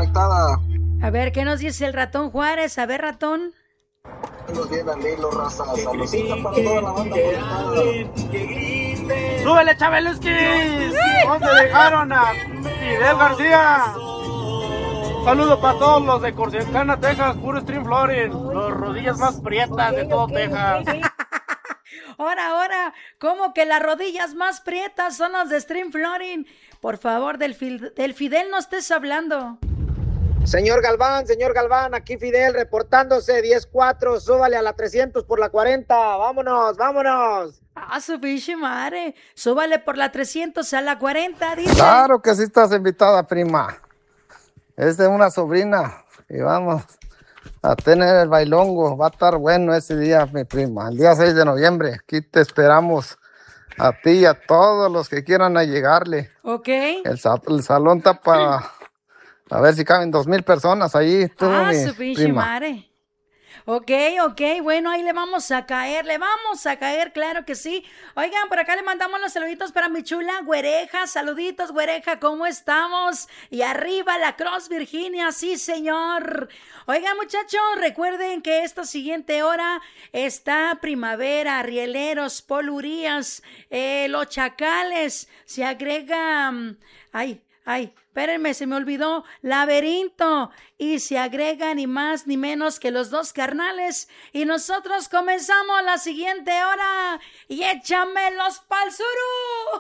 conectada. A ver, ¿qué nos dice el ratón Juárez? A ver, ratón. Nos vienen ahí los razas. Saludcita para toda la banda conectada. ¡Súbele, Chabeluskis! ¿Dónde dejaron a Fidel García? Saludo para todos los de Corsicana, Texas, puro Stream Florin, los rodillas más prietas de todo Texas. Ahora, ¿cómo que las rodillas más prietas son las de Stream Florin? Por favor, del Fidel no estés hablando. Señor Galván, aquí Fidel reportándose, 10-4, súbale a la 300 por la 40, vámonos. Ah, su pinche madre, súbale por la 300 a la 40, dice. Claro que sí estás invitada, prima. Es de una sobrina y vamos a tener el bailongo. Va a estar bueno ese día, mi prima. El día 6 de noviembre. Aquí te esperamos a ti y a todos los que quieran llegarle. Ok. El salón está para... A ver si caben 2,000 personas ahí. Tú, su pinche madre. Ok, bueno, ahí le vamos a caer, claro que sí. Oigan, por acá le mandamos los saluditos para mi chula Güereja, saluditos Güereja, ¿cómo estamos? Y arriba la Cross Virginia, sí señor. Oigan muchachos, recuerden que esta siguiente hora está Primavera, Rieleros, Polurías, Los Chacales, se agrega, espérenme, se me olvidó, Laberinto, y se agrega ni más ni menos que los dos carnales, y nosotros comenzamos la siguiente hora, y échamelos pa'l suru.